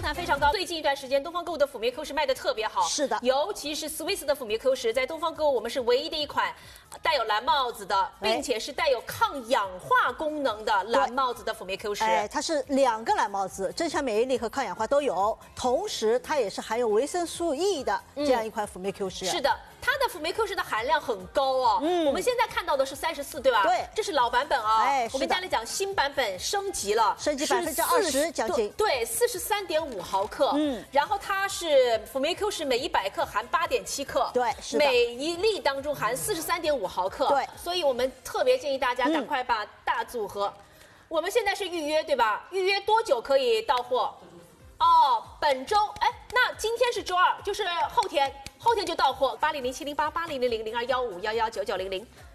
谈非常高。最近一段时间，东方购物的辅酶 Q10卖的特别好。 是的， 尤其是 Swiss 的辅酶 Q10，在东方购物我们是唯一的一款带有蓝帽子的，并且是带有抗氧化功能的蓝帽子的辅酶 Q10。 哎，它是2个蓝帽子，增强免疫力和抗氧化都有，同时它也是含有维生素 E 的这样一款辅酶 Q10。 是的。 它的辅酶 Q10的含量很高哦，我们现在看到的是34，对吧？ 对， 这是老版本啊。 哎， 我跟大家讲，新版本升级了， 升级20%将近。 对，43.5毫克。然后它是辅酶 Q10每100克含8.7克， 对，是的。 每1粒当中含43.5毫克， 对。 所以我们特别建议大家赶快把大组合。我们现在是预约，对吧？预约多久可以到货？哦，本周，哎，那今天是周2，就是后天就到货。80070880000215119900。